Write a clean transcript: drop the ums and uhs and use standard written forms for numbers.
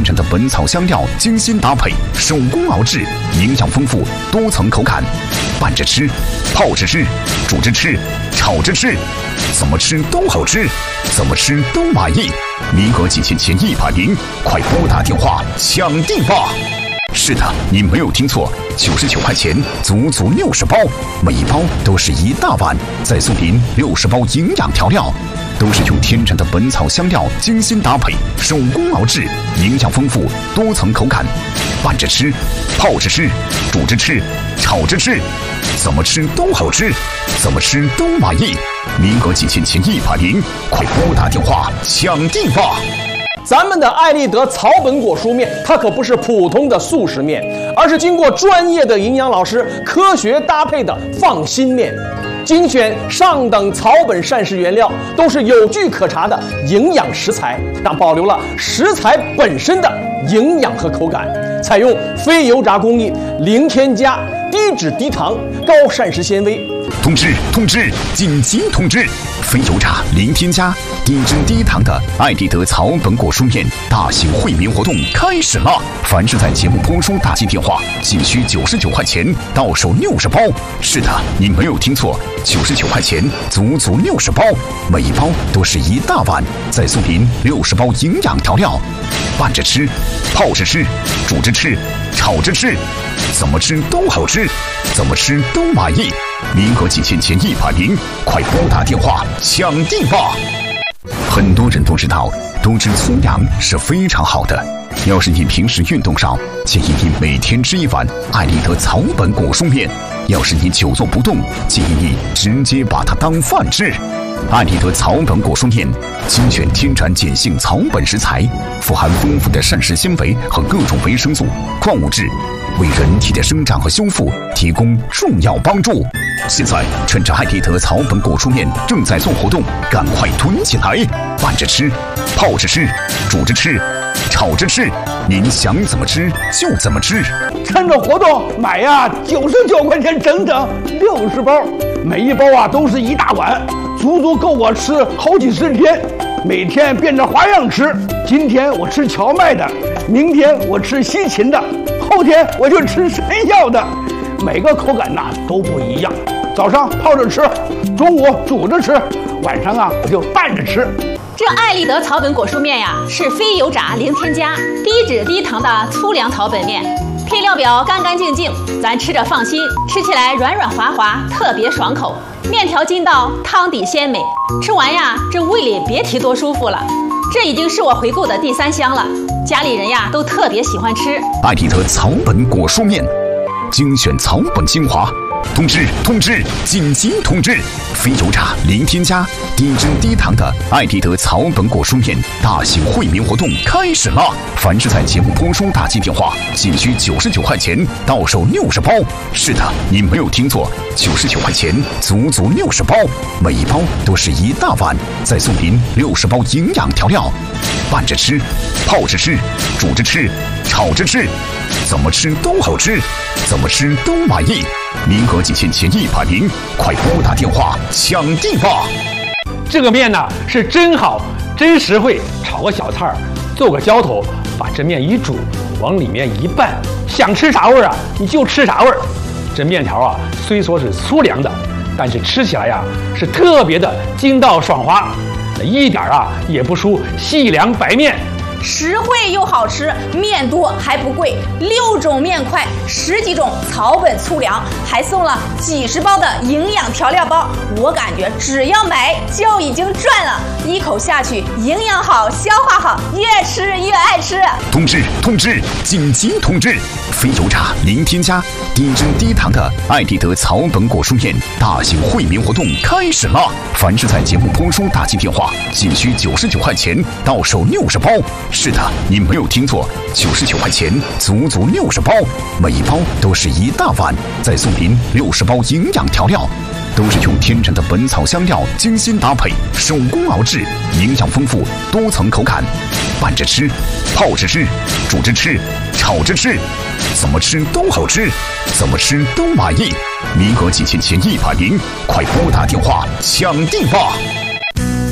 成的本草香料精心搭配，手工熬制，营养丰富，多层口感。拌着吃，泡着吃，煮着吃，炒着吃，怎么吃都好吃，怎么吃都满意。名额仅限前100名，快拨打电话抢订吧！是的，你没有听错，99块钱，足足60包，每一包都是一大碗，再送您60包营养调料，都是用天然的本草香料精心搭配，手工熬制，营养丰富，多层口感。拌着吃，泡着吃，煮着吃，炒着吃，怎么吃都好吃，怎么吃都满意。名额仅限前100名，快拨打电话抢订吧！ 咱们的艾丽德草本果蔬面，它可不是普通的速食面，而是经过专业的营养老师科学搭配的放心面。精选上等草本膳食原料，都是有据可查的营养食材，但保留了食材本身的营养和口感。采用非油炸工艺，零添加，低脂低糖，高膳食纤维。 通知！紧急通知！非油炸、零添加、低脂低糖的艾丽德草本果蔬面大型惠民活动开始了！凡是在节目播出打进电话，仅需99块钱，到手60包。是的，你没有听错，99块钱，足足60包，每一包都是一大碗，再送您60包营养调料。拌着吃，泡着吃，煮着吃，炒着吃，怎么吃都好吃，怎么吃都满意。名额仅限前100名，快拨打电话抢订吧！很多人都知道，多吃粗粮是非常好的。要是你平时运动少，建议你每天吃1碗艾丽德草本果蔬面；要是你久坐不动，建议你直接把它当饭吃。艾丽德草本果蔬面精选天然碱性草本食材，富含丰富的膳食纤维和各种维生素、矿物质，为人体的生长和修复提供重要帮助。现在趁着艾丽德草本果蔬面正在做活动，赶快囤起来！拌着吃，泡着吃，煮着吃，炒着吃，您想怎么吃就怎么吃。 趁着活动买呀，99块钱整整60包，每一包都是一大碗，足足够我吃好几十天。每天变着花样吃，今天我吃荞麦的，明天我吃西芹的，后天我就吃山药的，每个口感都不一样。早上泡着吃，中午煮着吃，晚上我就拌着吃。 这艾丽德草本果蔬面呀，是非油炸、零添加、低脂低糖的粗粮草本面，配料表干干净净，咱吃着放心，吃起来软软滑滑，特别爽口。面条筋道，汤底鲜美，吃完呀，这胃里别提多舒服了。这已经是我回购的第3箱了，家里人呀都特别喜欢吃。 艾丽德草本果蔬面，精选草本精华。通知！紧急通知！非油炸、零添加、低脂低糖的艾丽德草本果蔬面大型惠民活动开始了！凡是在节目播出打进电话，仅需99块钱，到手60包。是的，你没有听错，99块钱，足足60包，每一包都是一大碗，再送您60包营养调料。拌着吃，泡着吃，煮着吃，炒着吃，怎么吃都好吃，怎么吃都满意。名额仅限前100名，快拨打电话抢订吧！ 这个面是真好，真实惠，炒个小菜，做个浇头，把这面一煮，往里面一拌，想吃啥味儿你就吃啥味儿。这面条虽说是粗粮的，但是吃起来是特别的筋道爽滑，一点也不输细粮白面。 实惠又好吃，面多还不贵，6种面块，10几种草本粗粮，还送了几十包的营养调料包。我感觉只要买就已经赚了，一口下去，营养好，消化好，越吃越爱吃。 通知！紧急通知！非油炸、零添加、低脂低糖的艾丽德草本果蔬面大型惠民活动开始了！凡是在节目播出打进电话，仅需99块钱，到手60包。是的，你没有听错，99块钱，足足60包，每一包都是一大碗，再送您60包营养调料，都是用天然的本草香料精心搭配，手工熬制，营养丰富，多层口感。拌着吃，泡着吃，煮着吃，炒着吃，怎么吃都好吃，怎么吃都满意。名额仅限前100名，快拨打电话抢订吧！